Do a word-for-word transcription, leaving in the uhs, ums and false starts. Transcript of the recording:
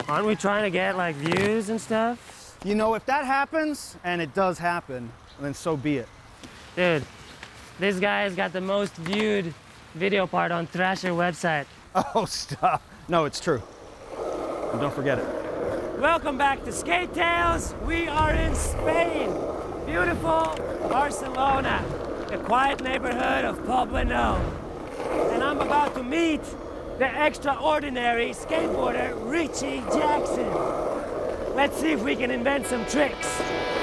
Aren't we trying to get like views and stuff? You know, if that happens, and it does happen, then so be it. Dude, this guy's got the most viewed video part on Thrasher website. Oh, stop. No, it's true. And don't forget it. Welcome back to Skate Tales. We are in Spain. Beautiful Barcelona, the quiet neighborhood of Poblenou. And I'm about to meet the extraordinary skateboarder Richie Jackson. Let's see if we can invent some tricks.